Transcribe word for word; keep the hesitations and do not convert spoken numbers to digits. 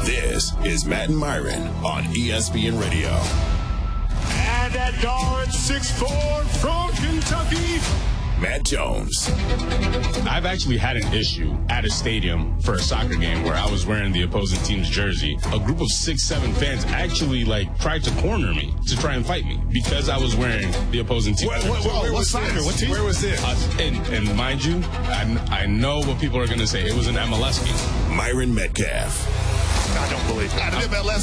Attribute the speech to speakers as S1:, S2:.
S1: This is Matt and Myron on E S P N Radio.
S2: And at guard, six foot four from Kentucky,
S1: Matt Jones.
S3: I've actually had an issue at a stadium for a soccer game where I was wearing the opposing team's jersey. A group of six, seven fans actually like tried to corner me to try and fight me because I was wearing the opposing team's
S1: What,
S3: jersey.
S1: what, what, what soccer? What team? Where was this?
S3: Uh, and, and mind you, I, I know what people are going to say. It was an M L S game.
S1: Myron Metcalf.
S2: I don't believe it.
S1: M L S